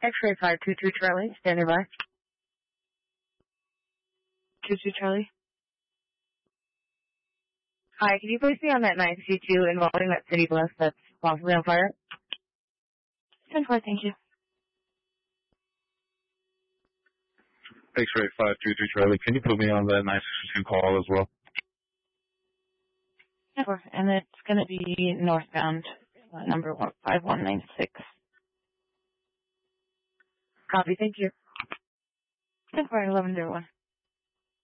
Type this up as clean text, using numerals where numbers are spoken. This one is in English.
X-ray 522 Charlie, standing by. 22 Charlie. Hi, can you place me on that 962 involving that city bus that's possibly on fire? 10-4, thank you. X-ray 522 Charlie, can you put me on that 962 call as well? 10-4, and it's going to be northbound, number 5196. Copy, thank you. 10-4, 1101.